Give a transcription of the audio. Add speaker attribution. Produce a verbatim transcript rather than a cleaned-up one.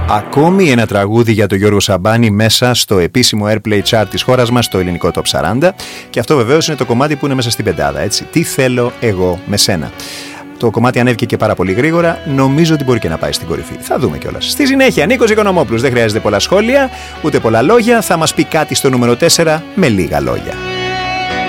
Speaker 1: Ακόμη ένα τραγούδι για τον Γιώργο Σαμπάνη μέσα στο επίσημο Airplay Chart της χώρας μας, στο ελληνικό Top σαράντα. Και αυτό βεβαίως είναι το κομμάτι που είναι μέσα στην πεντάδα, έτσι. Τι θέλω εγώ με σένα. Το κομμάτι ανέβηκε και πάρα πολύ γρήγορα. Νομίζω ότι μπορεί και να πάει στην κορυφή. Θα δούμε κιόλας. Στη συνέχεια, Νίκος Οικονομόπουλος. Δεν χρειάζεται πολλά σχόλια, ούτε πολλά λόγια. Θα μας πει κάτι στο νούμερο τέσσερα με λίγα λόγια.